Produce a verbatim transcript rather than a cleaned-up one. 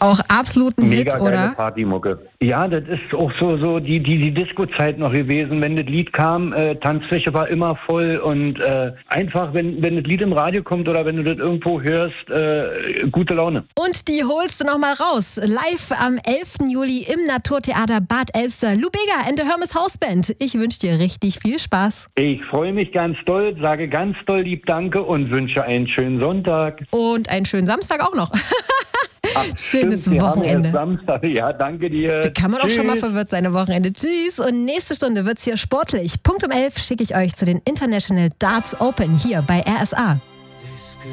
auch absoluten Mega Hit, geile oder? Partymucke. Ja, das ist auch so, so die, die, die Disco-Zeit noch gewesen. Wenn das Lied kam, äh, Tanzfläche war immer voll und äh, einfach, wenn, wenn das Lied im Radio kommt oder wenn du das irgendwo hörst, äh, gute Laune. Und die holst du nochmal raus. Live am elften Juli im Naturtheater Bad Elster. Lou Bega and the Hermes Hausband. Ich wünsche dir richtig viel Spaß. Ich freue mich ganz doll, sage ganz doll lieb Danke und wünsche einen schönen Sonntag. Und einen schönen Samstag auch noch. Ach, Schönes stimmt, wir Wochenende. haben erst Samstag. Ja, danke dir. Da kann man auch Tschüss. schon mal verwirrt sein am Wochenende. Tschüss. Und nächste Stunde wird's hier sportlich. Punkt um elf schicke ich euch zu den International Darts Open hier bei R S A.